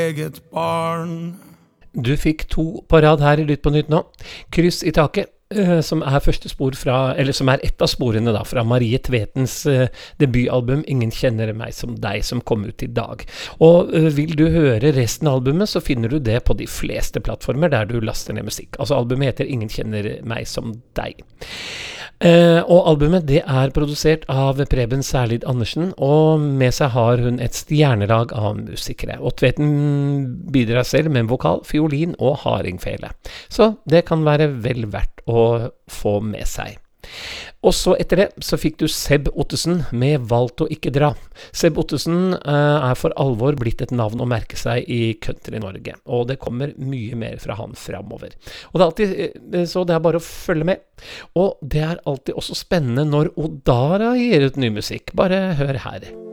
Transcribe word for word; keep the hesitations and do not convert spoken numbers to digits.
eget barn. Du fikk to på rad her i Lytt på Nytt nå. Kryss i taket, eh, som er første spor fra, eller som er ett av sporene da, fra Marie Tvetens eh, debutalbum Ingen kjenner meg som deg, som kom ut i dag. Og eh, vil du høre resten av albumet, så finner du det på de fleste plattformer der du laster ned musikk. Altså albumet heter Ingen kjenner meg som deg. Uh, og albumet det er produsert av Preben Særlid Andersen, og med seg har hun et stjernelag av musikere. Og Tveten bidrar selv med en vokal, fiolin og hardingfele. Så det kan være vel verdt å få med seg. Og så etter det så fikk du Seb Ottesen med Valgt å ikke dra. Seb Ottesen uh, er for alvor blitt et navn å merke seg i Country-Norge, og det kommer mye mer fra han fremover. Og det er alltid, uh, så det er bare å følge med. Og det er alltid også spennende når Odara gir ut ny musikk. Bare hør her.